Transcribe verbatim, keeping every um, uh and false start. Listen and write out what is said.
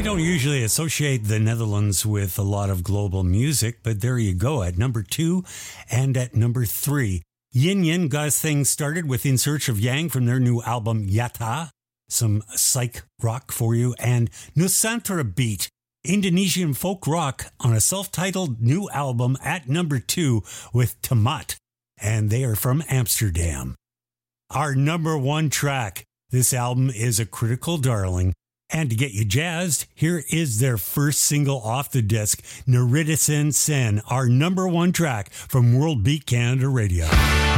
don't usually associate the Netherlands with a lot of global music, but there you go at number two and at number three. Yin Yin got things started with In Search of Yang from their new album Yata, some psych rock for you, and Nusantara Beat, Indonesian folk rock on a self-titled new album at number two with Tamat, and they are from Amsterdam. Our number one track. This album is a critical darling. And to get you jazzed, here is their first single off the disc, Narita Sen Sen, our number one track from World Beat Canada Radio.